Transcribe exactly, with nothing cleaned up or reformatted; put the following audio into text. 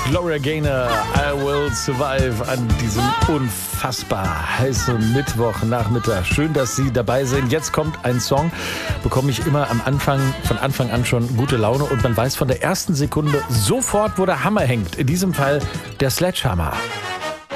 Gloria Gaynor, I Will Survive an diesem unfassbar heißen Mittwochnachmittag. Schön, dass Sie dabei sind. Jetzt kommt ein Song, bekomme ich immer am Anfang, von Anfang an schon gute Laune und man weiß von der ersten Sekunde sofort, wo der Hammer hängt. In diesem Fall der Sledgehammer.